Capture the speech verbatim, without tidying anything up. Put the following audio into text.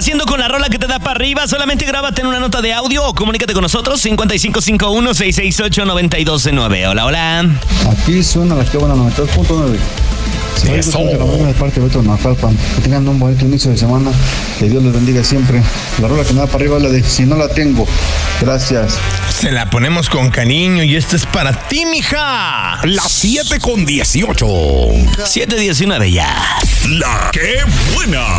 haciendo con la rola que te da para arriba? Solamente grábate en una nota de audio o comunícate con nosotros. cincuenta y cinco cincuenta y uno, seiscientos sesenta y ocho, noventa y dos nueve. Hola, hola. Aquí suena la que buena noventa y dos punto nueve. Eso. De parte de Beto Naucalpan. Que tengan un bonito inicio de semana. Que Dios les bendiga siempre. La rola que me da para arriba es la de Si no la tengo. Gracias. Se la ponemos con cariño y esta es para ti, mija. Las siete con dieciocho. siete diecinueve ya. La que buena.